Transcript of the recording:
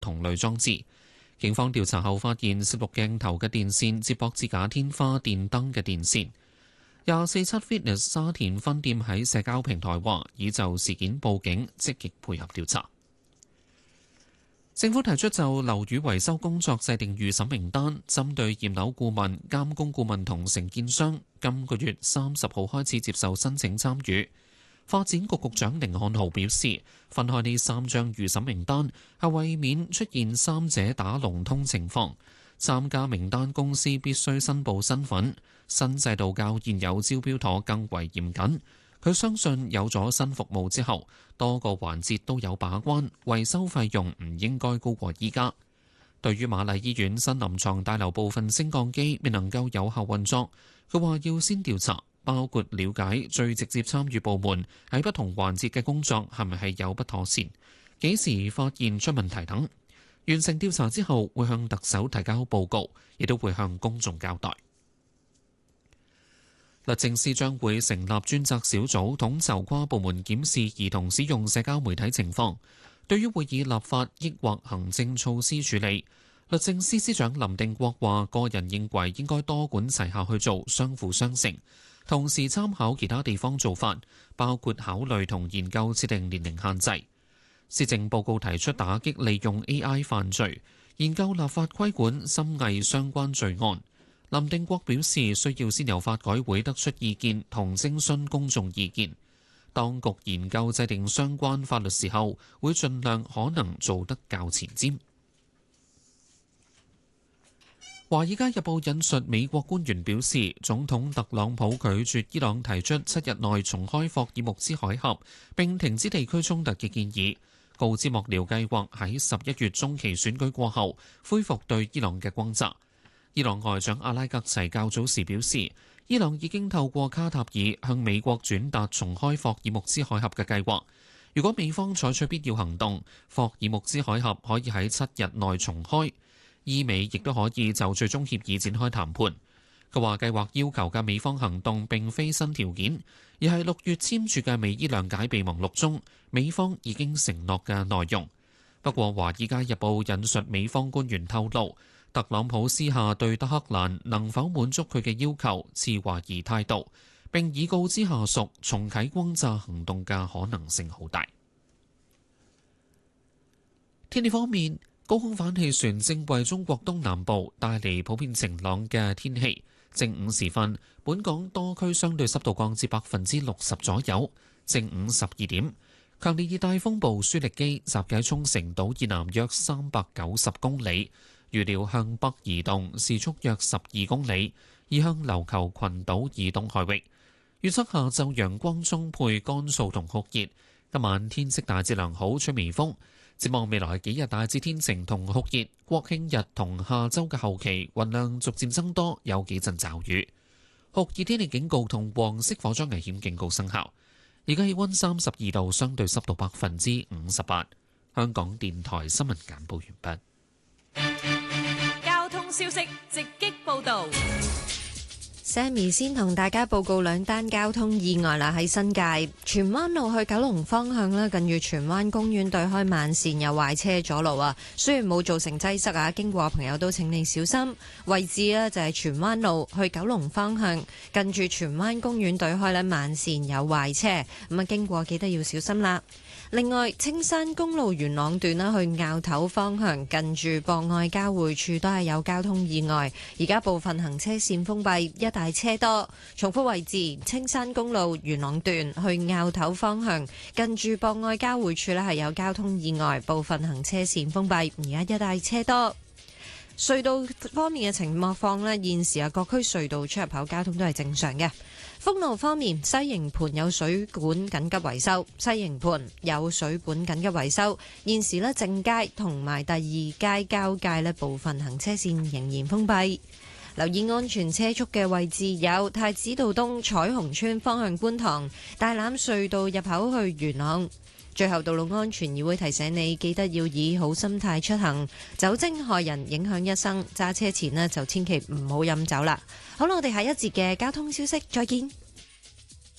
同類裝置。警方調查後發現攝錄鏡頭嘅電線接駁至假天花電燈嘅電線。247 Fitness 沙田分店喺社交平台話已就事件報警，積極配合調查。政府提出就樓宇維修工作制定預審名單，針對驗樓顧問、監工顧問同承建商，今個月30號開始接受申請參與。發展局局長甯漢豪表示，分開呢3張預審名單係為免出現三者打龍通情況，參加名單公司必須申報身份。新制度較現有招標妥更為嚴謹。佢相信有咗新服務之後，多個環節都有把關，維修費用唔應該高過依家。對於瑪麗醫院新臨床大樓部分升降機未能夠有效運作，佢話要先調查，包括了解最直接參與部門喺不同環節嘅工作係咪係有不妥善，幾時發現出問題等。完成調查之後，會向特首提交報告，亦都會向公眾交代。律政司將會成立專責小組，統籌跨部門檢視兒童使用社交媒體情況。對於會以立法抑或行政措施處理，律政司司長林定國話：個人認為應該多管齊下去做，相輔相成，同時參考其他地方做法，包括考慮同研究設定年齡限制。施政報告提出打擊利用 AI 犯罪，研究立法規管深偽相關罪案。林定國表示，需要先由法改會得出意見同徵詢公眾意見。當局研究制定相關法律時候，會盡量可能做得較前瞻。《華爾街日報》引述美國官員表示，總統特朗普拒絕伊朗提出7日內重開霍爾木茲海峽並停止地區衝突嘅建議，告知幕僚計劃喺11月中期選舉過後恢復對伊朗嘅轟炸。伊朗外長阿拉格齊較早時表示，伊朗已經透過卡塔爾向美國轉達重開霍爾木茲海峽嘅計劃。如果美方採取必要行動，霍爾木茲海峽可以喺7日內重開，伊美亦都可以就最終協議展開談判。佢話計劃要求嘅美方行動並非新條件，而係6月簽署嘅美伊諒解備忘錄中美方已經承諾嘅內容。不過，《華爾街日報》引述美方官員透露，特朗普私下對德黑蘭能否滿足佢嘅要求持懷疑態度，並已告知下屬重啟轟炸行動嘅可能性好大。天氣方面，高空反氣旋正為中國東南部帶嚟普遍晴朗嘅天氣。正午時分，本港多區相對濕度降至60%左右。正午12點，強烈熱帶風暴舒力基集結喺沖繩島以南約390公里。預料向北移動，時速約12公里，移向琉球群島以東海域。預測下晝陽光充沛、乾燥同酷熱。今晚天色大致良好，吹微風。展望未來幾日大致天晴同酷熱，國慶日同下週嘅後期雲量逐漸增多，有幾陣驟雨。酷熱天氣警告同黃色火災危險警告生效。而家氣溫32度，相對濕度58%。香港電台新聞簡報完畢。 交通消息直擊報道。 Sammy 先同大家報告兩單交通意外啦，喺新界荃灣路去九龍方向啦，近住荃灣公園對開慢線有壞車阻路啊，雖然冇造成擠塞啊，經過嘅朋友都請你小心。位置呢就係荃灣路去九龍方向，近住荃灣公園對開呢慢線有壞車，咁啊經過記得要小心啦。另外，青山公路元朗段啦，去坳頭方向近住博愛交匯處都係有交通意外，而家部分行車線封閉，一帶車多。重複位置，青山公路元朗段去坳頭方向近住博愛交匯處咧係有交通意外，部分行車線封閉，而家一帶車多。隧道方面嘅情況呢，現時各區隧道出入口交通都係正常嘅。封路方面，西營盤有水管緊急維修，西營盤有水管緊急維修。現時呢，正街同埋第二街交界呢部分行車線仍然封閉。留意安全車速嘅位置有太子道東彩虹村方向觀塘、大欖隧道入口去元朗。最後，道路安全議會提醒你，記得要以好心態出行，酒精害人，影響一生。揸車前呢，就千祈唔好飲酒啦。好啦，我哋下一節嘅交通消息再見。